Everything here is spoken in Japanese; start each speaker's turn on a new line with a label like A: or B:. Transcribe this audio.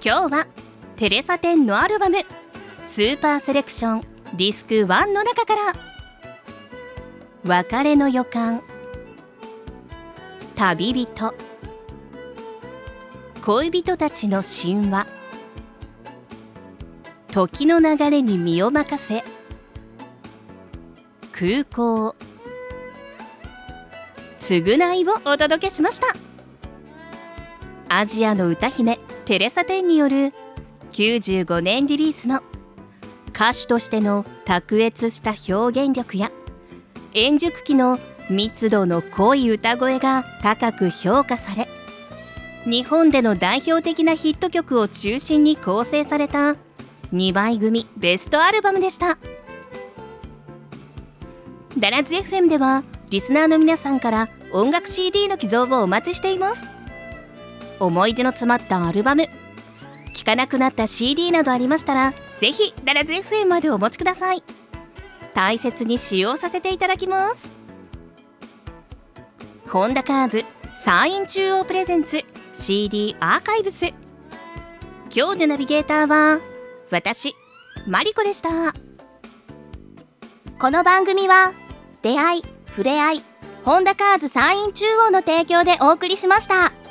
A: 今日はテレサ・テンのアルバムスーパーセレクションディスク1の中から別れの予感、旅人、恋人たちの神話、時の流れに身を任せ、空港、償いをお届けしました。アジアの歌姫テレサ・テンによる95年リリースの歌手としての卓越した表現力や円熟期の密度の濃い歌声が高く評価され、日本での代表的なヒット曲を中心に構成された2枚組ベストアルバムでした。ダラズ FM ではリスナーの皆さんから音楽 CD の寄贈をお待ちしています。思い出の詰まったアルバム、聴かなくなった CD などありましたら、ぜひダラズ FM までお持ちください。大切に使用させていただきます。ホンダカーズ山陰中央プレゼンツ CD アーカイブス。今日のナビゲーターは私マリコでした。この番組は出会い、触れ合い、ホンダカーズ山陰中央の提供でお送りしました。